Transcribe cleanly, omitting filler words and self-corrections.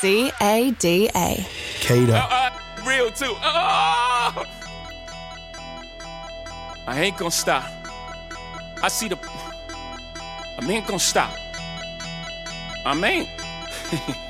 C-A-D-A. Cada. Real too. I ain't gonna stop. I see I ain't gonna stop. I ain't.